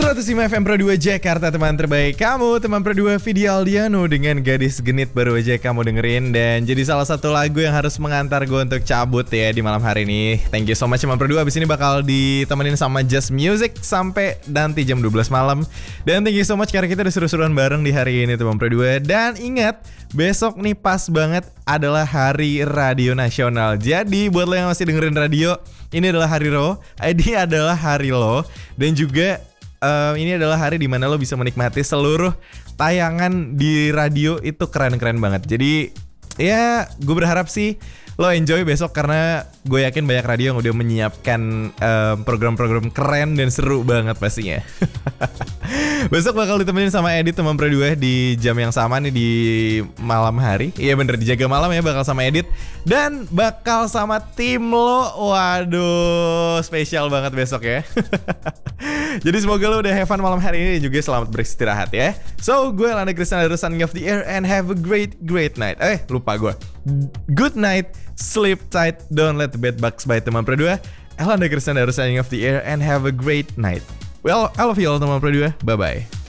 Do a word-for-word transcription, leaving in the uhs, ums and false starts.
seratus lima F M Pro dua Jakarta, teman terbaik kamu, teman Pro dua Vidi Aldiano dengan Gadis Genit baru aja kamu dengerin. Dan jadi salah satu lagu yang harus mengantar gue untuk cabut ya di malam hari ini. Thank you so much teman Pro dua. Abis ini bakal ditemenin sama Just Music sampai nanti jam dua belas malam. Dan thank you so much karena kita udah seru-seruan bareng di hari ini teman Pro dua. Dan ingat, besok nih pas banget adalah Hari Radio Nasional. Jadi buat lo yang masih dengerin radio, ini adalah hari lo, ini adalah hari lo. Dan juga Um, ini adalah hari dimana lo bisa menikmati seluruh tayangan di radio itu keren-keren banget. Jadi ya gue berharap sih lo enjoy besok karena gue yakin banyak radio yang udah menyiapkan um, program-program keren dan seru banget pastinya. Besok bakal ditemenin sama Edit teman Pro dua di jam yang sama nih di malam hari. Iya bener, dijaga malam ya, bakal sama Edit. Dan bakal sama tim lo. Waduh, spesial banget besok ya. Jadi semoga lo udah have fun malam hari ini dan juga selamat beristirahat ya. So, gue Landa Krisna dari Sunny of the Air and have a great, great night. Eh, lupa gue. Good night, sleep tight, don't let the bed bugs bite teman Pro dua. Landa Krisna dari Sunny of the Air and have a great night. Well, I love you all teman Pro dua. Bye-bye.